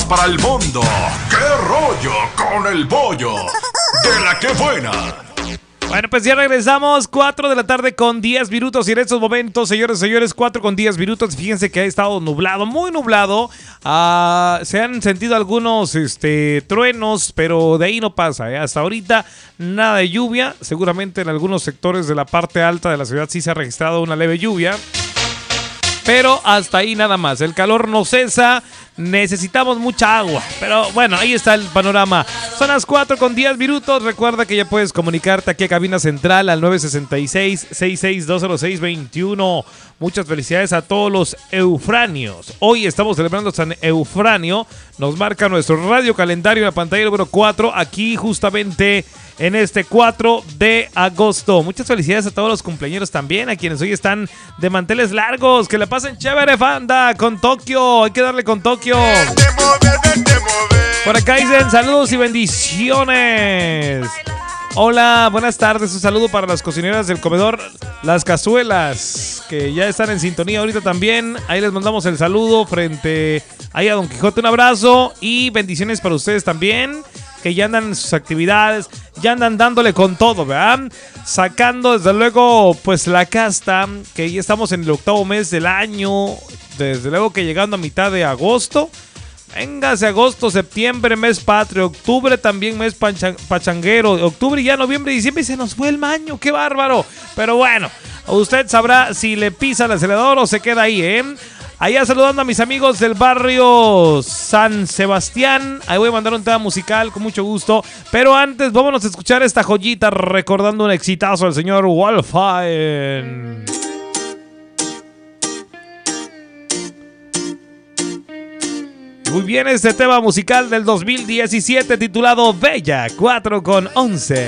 para el mundo. ¡Qué rollo con el bollo! ¡De la que buena! Bueno, pues ya regresamos, 4 de la tarde con 10 minutos y en estos momentos, señores, 4 con 10 minutos. Fíjense que ha estado nublado, muy nublado. Se han sentido algunos truenos, pero de ahí no pasa, Hasta ahorita nada de lluvia. Seguramente en algunos sectores de la parte alta de la ciudad sí se ha registrado una leve lluvia. Pero hasta ahí nada más. El calor no cesa. Necesitamos mucha agua. Pero bueno, ahí está el panorama. Son las 4 con 10 minutos. Recuerda que ya puedes comunicarte aquí a Cabina Central al 966-6620621. Muchas felicidades a todos los eufranios. Hoy estamos celebrando San Eufranio. Nos marca nuestro radio calendario en la pantalla número 4. Aquí justamente en este 4 de agosto. Muchas felicidades a todos los cumpleañeros también, a quienes hoy están de manteles largos. Que le pasen chévere, banda, con Tokio. Hay que darle con Tokio. Por acá dicen saludos y bendiciones. Hola, buenas tardes. Un saludo para las cocineras del comedor Las Cazuelas, que ya están en sintonía ahorita también. Ahí les mandamos el saludo frente ahí a Don Quijote. Un abrazo y bendiciones para ustedes también, que ya andan en sus actividades, ya andan dándole con todo, ¿verdad? Sacando desde luego pues la casta, que ya estamos en el 8º mes del año, desde luego que llegando a mitad de agosto. Véngase agosto, septiembre, mes patrio, octubre también mes pachanguero, octubre ya noviembre, diciembre y se nos fue el año, qué bárbaro. Pero bueno, usted sabrá si le pisa el acelerador o se queda ahí, Allá saludando a mis amigos del barrio San Sebastián. Ahí voy a mandar un tema musical con mucho gusto. Pero antes, vámonos a escuchar esta joyita recordando un exitazo del señor Wolfine. Muy bien, este tema musical del 2017 titulado Bella, 4 con 11.